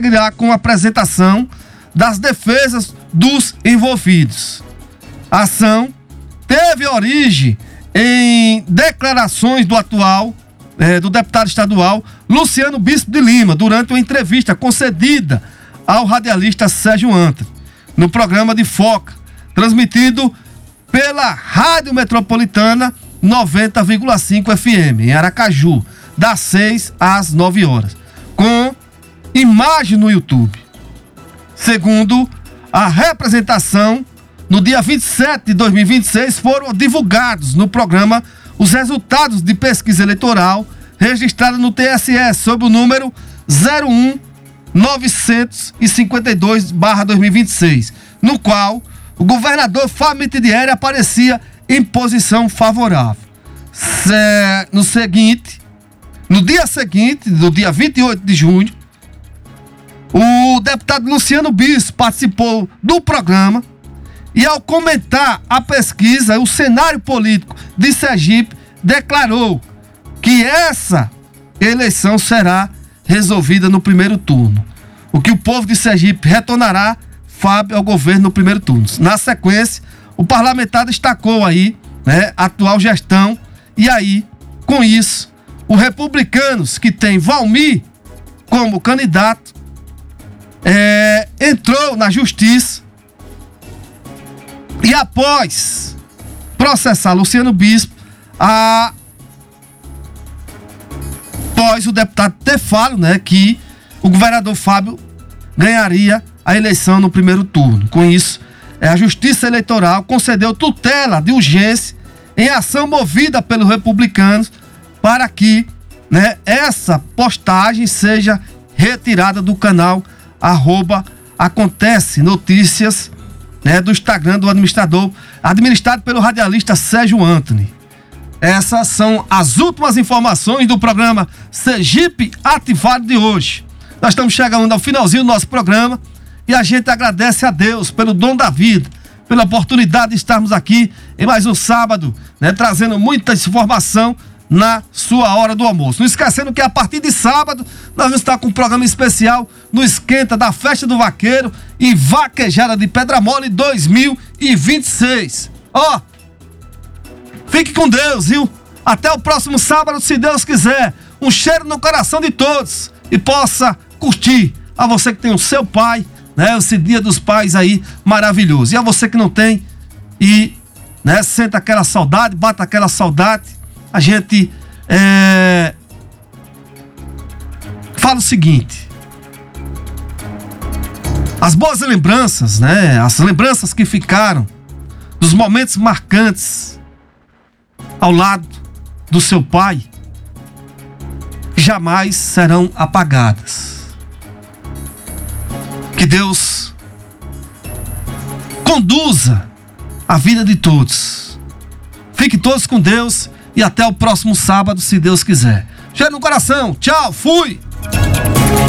seguirá com a apresentação das defesas dos envolvidos. A ação teve origem em declarações do deputado estadual Luciano Bispo de Lima, durante uma entrevista concedida ao radialista Sérgio Antony, no programa de Foca, transmitido pela Rádio Metropolitana 90,5 FM, em Aracaju, das 6 às 9 horas, com imagem no YouTube. Segundo a representação, no dia 27 de 2026, foram divulgados no programa os resultados de pesquisa eleitoral registrada no TSE sob o número 01952/2026, no qual o governador Fábio Mitidieri aparecia em posição favorável. No dia seguinte, no dia 28 de junho, o deputado Luciano Bispo participou do programa e, ao comentar a pesquisa, o cenário político de Sergipe, declarou que essa eleição será resolvida no primeiro turno. O que o povo de Sergipe retornará Fábio ao governo no primeiro turno. Na sequência, o parlamentar destacou aí, a atual gestão, e aí, com isso, os Republicanos, que tem Valmir como candidato, entrou na justiça e, após processar Luciano Bispo, após o deputado ter falado, que o governador Fábio ganharia a eleição no primeiro turno. Com isso, a Justiça Eleitoral concedeu tutela de urgência em ação movida pelos republicanos para que, essa postagem seja retirada do canal @Acontece Notícias, do Instagram do administrador, administrado pelo radialista Sérgio Antony. Essas são as últimas informações do programa Sergipe Ativado de hoje. Nós estamos chegando ao finalzinho do nosso programa e a gente agradece a Deus pelo dom da vida, pela oportunidade de estarmos aqui em mais um sábado, trazendo muita informação na sua hora do almoço. Não esquecendo que a partir de sábado nós vamos estar com um programa especial no Esquenta da Festa do Vaqueiro e Vaquejada de Pedra Mole 2026. Fique com Deus, viu? Até o próximo sábado, se Deus quiser. Um cheiro no coração de todos e possa curtir. A você que tem o seu pai, esse Dia dos Pais aí maravilhoso. E a você que não tem e sente aquela saudade, bate aquela saudade, a gente fala o seguinte: as boas lembranças, as lembranças que ficaram dos momentos marcantes ao lado do seu pai jamais serão apagadas. Que Deus conduza a vida de todos. Fiquem todos com Deus e até o próximo sábado, se Deus quiser. Cheiro no coração. Tchau, fui!